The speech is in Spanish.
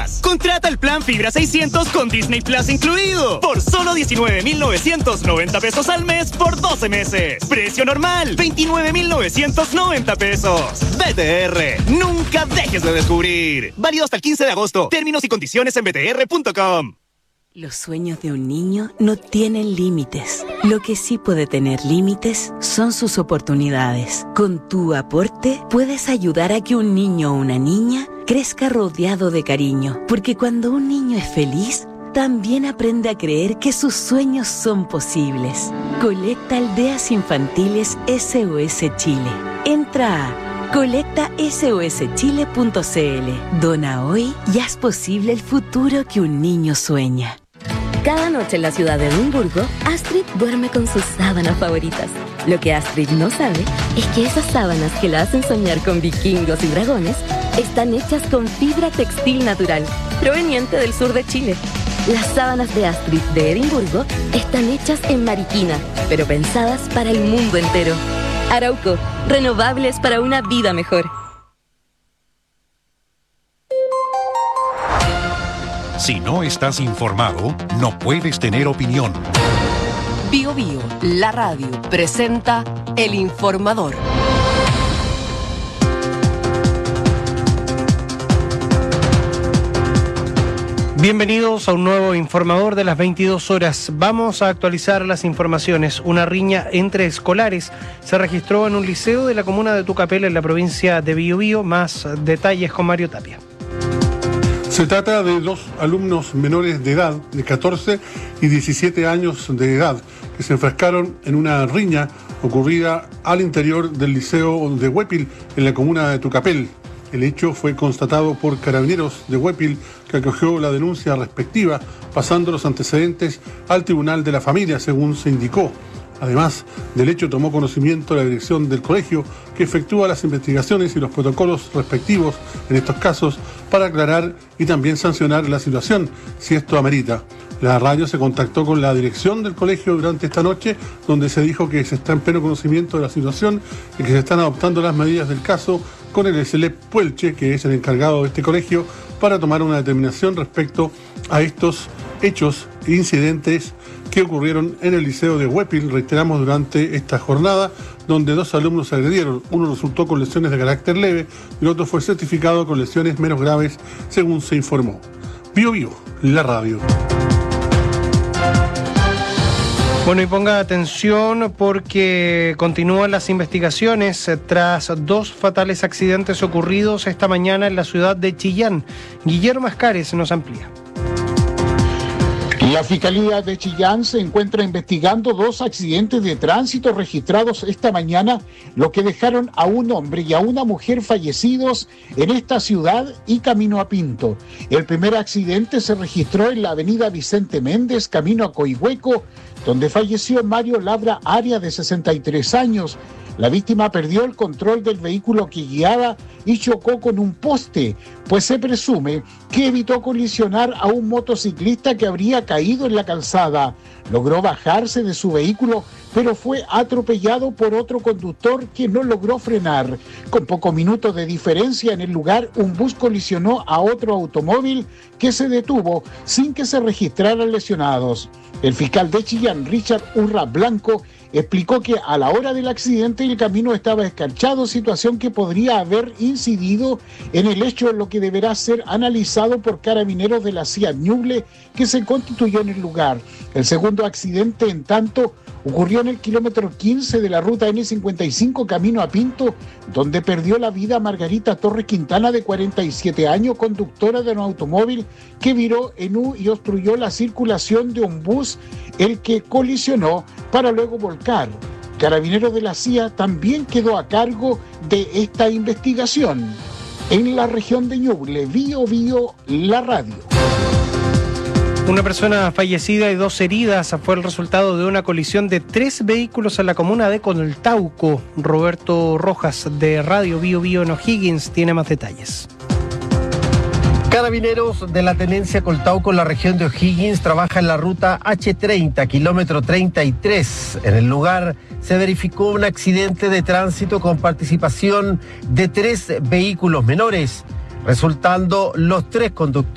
más. Contrata el plan Fibra 600 con Disney Plus incluido por solo 19,990 pesos al mes por 12 meses. Precio normal, 29,990 pesos. BTR, nunca dejes de descubrir. Válido hasta el 15 de agosto. Términos y condiciones en btr.com. Los sueños de un niño no tienen límites. Lo que sí puede tener límites son sus oportunidades. Con tu aporte puedes ayudar a que un niño o una niña crezca rodeado de cariño. Porque cuando un niño es feliz, también aprende a creer que sus sueños son posibles. Colecta Aldeas Infantiles SOS Chile. Entra a colectasoschile.cl. Dona hoy y haz posible el futuro que un niño sueña. Cada noche en la ciudad de Edimburgo, Astrid duerme con sus sábanas favoritas. Lo que Astrid no sabe es que esas sábanas que la hacen soñar con vikingos y dragones están hechas con fibra textil natural, proveniente del sur de Chile. Las sábanas de Astrid de Edimburgo están hechas en Mariquina, pero pensadas para el mundo entero. Arauco, renovables para una vida mejor. Si no estás informado, no puedes tener opinión. Bio Bio, la radio, presenta El Informador. Bienvenidos a un nuevo Informador de las 22 horas. Vamos a actualizar las informaciones. Una riña entre escolares se registró en un liceo de la comuna de Tucapel, en la provincia de Biobío. Más detalles con Mario Tapia. Se trata de dos alumnos menores de edad, de 14 y 17 años de edad, que se enfrascaron en una riña ocurrida al interior del liceo de Huépil, en la comuna de Tucapel. El hecho fue constatado por Carabineros de Huépil, que acogió la denuncia respectiva, pasando los antecedentes al Tribunal de la Familia, según se indicó. Además del hecho, tomó conocimiento la dirección del colegio, que efectúa las investigaciones y los protocolos respectivos en estos casos para aclarar y también sancionar la situación, si esto amerita. La radio se contactó con la dirección del colegio durante esta noche, donde se dijo que se está en pleno conocimiento de la situación y que se están adoptando las medidas del caso con el SLEP Puelche, que es el encargado de este colegio, para tomar una determinación respecto a estos hechos e incidentes que ocurrieron en el liceo de Huépil, reiteramos, durante esta jornada, donde dos alumnos se agredieron. Uno resultó con lesiones de carácter leve y el otro fue certificado con lesiones menos graves, según se informó. Bio Bio, la radio. Bueno, y ponga atención porque continúan las investigaciones tras dos fatales accidentes ocurridos esta mañana en la ciudad de Chillán. Guillermo Ascares nos amplía. La Fiscalía de Chillán se encuentra investigando dos accidentes de tránsito registrados esta mañana, lo que dejaron a un hombre y a una mujer fallecidos en esta ciudad y camino a Pinto. El primer accidente se registró en la avenida Vicente Méndez, camino a Coihueco, donde falleció Mario Labra Aria, de 63 años. La víctima perdió el control del vehículo que guiaba y chocó con un poste, pues se presume que evitó colisionar a un motociclista que habría caído en la calzada. Logró bajarse de su vehículo, pero fue atropellado por otro conductor que no logró frenar. Con pocos minutos de diferencia en el lugar, un bus colisionó a otro automóvil que se detuvo sin que se registraran lesionados. El fiscal de Chillán, Richard Urra Blanco, explicó que a la hora del accidente el camino estaba escarchado, situación que podría haber incidido en el hecho, lo que deberá ser analizado por Carabineros de la CIA Ñuble, que se constituyó en el lugar. El segundo accidente, en tanto, ocurrió en el kilómetro 15 de la ruta N55 camino a Pinto, donde perdió la vida Margarita Torres Quintana, de 47 años, conductora de un automóvil que viró en U y obstruyó la circulación de un bus, el que colisionó para luego volcar. Carabineros de la CIA también quedó a cargo de esta investigación. En la región de Ñuble, Bio Bio, la radio. Una persona fallecida y dos heridas fue el resultado de una colisión de 3 vehículos en la comuna de Coltauco. Roberto Rojas, de Radio Bio Bio en O'Higgins, tiene más detalles. Carabineros de la Tenencia Coltauco, en la región de O'Higgins, trabaja en la ruta H30, kilómetro 33. En el lugar se verificó un accidente de tránsito con participación de 3 vehículos menores, resultando los 3 conductores